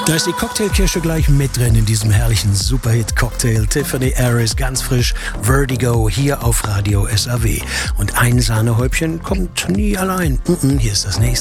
Da ist die Cocktailkirsche gleich mit drin in diesem herrlichen Superhit-Cocktail. Tiffany Harris, ganz frisch, Vertigo, hier auf Radio SAW. Und ein Sahnehäubchen kommt nie allein. Hier ist das nächste.